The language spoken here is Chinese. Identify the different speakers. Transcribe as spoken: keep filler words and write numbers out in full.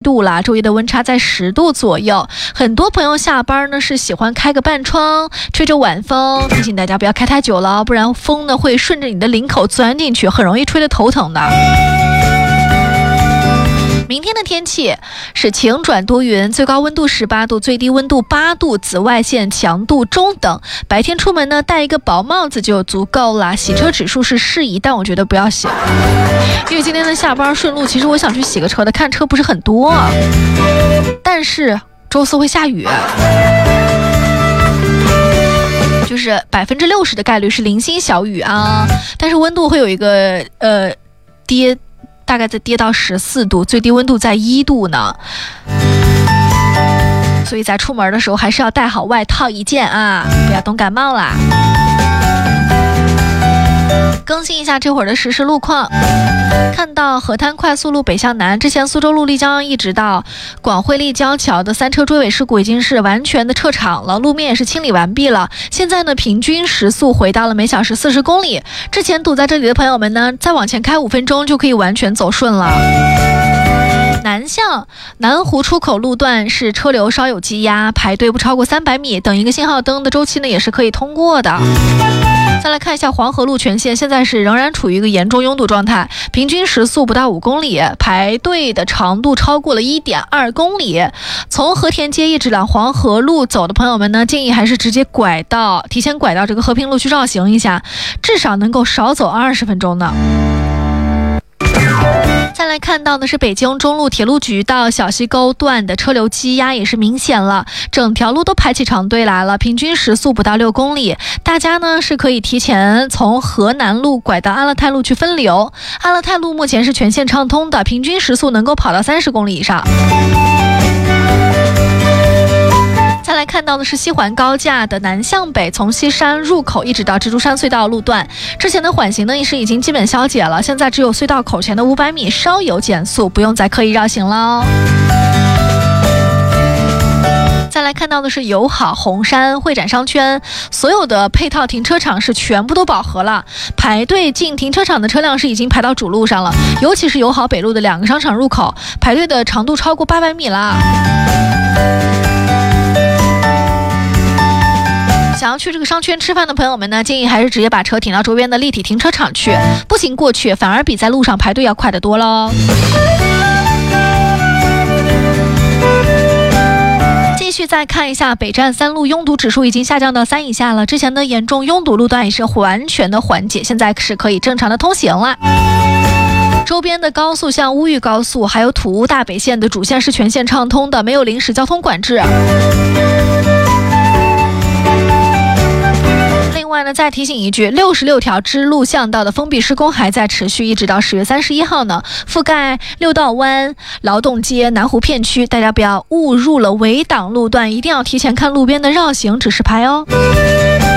Speaker 1: 度啦，周一的温差在十度左右。很多朋友下班呢是喜欢开个半窗，吹着晚风，提醒大家不要开太久了，不然风呢会顺着你的领口钻进去，很容易吹得头疼的。明天的天气是晴转多云，最高温度十八度，最低温度八度，紫外线强度中等。白天出门呢，戴一个薄帽子就足够了。洗车指数是适宜，但我觉得不要洗，因为今天的下班顺路，其实我想去洗个车的，看车不是很多，但是周四会下雨，就是百分之六十的概率是零星小雨啊，但是温度会有一个呃跌。大概在跌到十四度，最低温度在一度呢，所以在出门的时候还是要带好外套一件啊，不要冻感冒啦。更新一下这会儿的实时路况，看到河滩快速路北向南，之前苏州路丽江一直到广汇立交桥的三车追尾事故已经是完全的撤场了，路面也是清理完毕了。现在呢，平均时速回到了每小时四十公里。之前堵在这里的朋友们呢，再往前开五分钟就可以完全走顺了。南向南湖出口路段是车流稍有积压，排队不超过三百米，等一个信号灯的周期呢也是可以通过的。再来看一下黄河路全线，现在是仍然处于一个严重拥堵状态，平均时速不到五公里，排队的长度超过了 一点二公里。从和田街一直往黄河路走的朋友们呢，建议还是直接拐到提前拐到这个和平路去绕行一下，至少能够少走二十分钟呢。再来看到的是北京中路铁路局到小西沟段的车流积压也是明显了，整条路都排起长队来了，平均时速不到六公里。大家呢是可以提前从河南路拐到安乐泰路去分流，安乐泰路目前是全线畅通的，平均时速能够跑到三十公里以上。再来看到的是西环高架的南向北，从西山入口一直到蜘蛛山隧道路段，之前的缓行呢也是已经基本消解了，现在只有隧道口前的五百米稍有减速，不用再刻意绕行了哦。再来看到的是友好红山会展商圈，所有的配套停车场是全部都饱和了，排队进停车场的车辆是已经排到主路上了，尤其是友好北路的两个商场入口，排队的长度超过八百米了。想要去这个商圈吃饭的朋友们呢，建议还是直接把车停到周边的立体停车场去，步行过去反而比在路上排队要快得多喽。继续再看一下北站三路拥堵指数已经下降到三以下了，之前的严重拥堵路段也是完全的缓解，现在是可以正常的通行了。周边的高速像乌豫高速还有土乌大北线的主线是全线畅通的，没有临时交通管制。另外呢，再提醒一句，六十六条支路巷道的封闭施工还在持续，一直到十月三十一号呢，覆盖六道湾、劳动街、南湖片区，大家不要误入了围挡路段，一定要提前看路边的绕行指示牌哦。